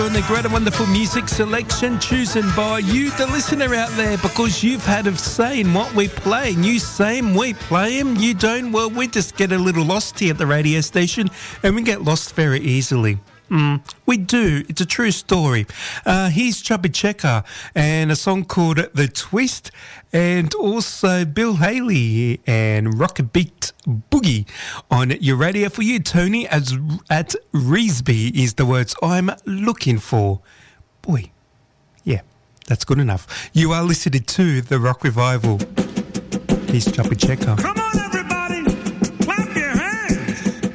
And the great and wonderful music selection chosen by you, the listener out there, because you've had a say in what we're playing. You say 'em, we play 'em. You don't, well, we just get a little lost here at the radio station, and we get lost very easily. We do. It's a true story. Here's Chubby Checker and a song called The Twist, and also Bill Haley and Rocket Beat Boogie on your radio for you, Tony, as at Reesby is the words I'm looking for. Boy, yeah, that's good enough. You are listening to The Rock Revival. Here's Chubby Checker. Come on!